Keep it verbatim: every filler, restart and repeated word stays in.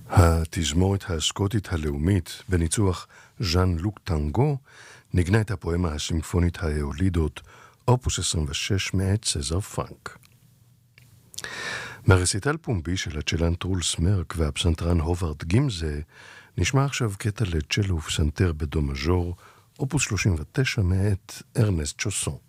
התזמורת הסקוטית הלאומית בניצוח ז'אן לוק טנגו נגנה את הפואמה הסימפונית האולידות אופוס עשרים ושש מאת סזר פרנק. מהרסיטל פומבי של הצ'לן טרולס מרק והפסנתרן הוברד גימזה נשמע עכשיו קטע לצ'לו ופסנתר בדו מז'ור אופוס שלושים ותשע מאת ארנסט שוסון.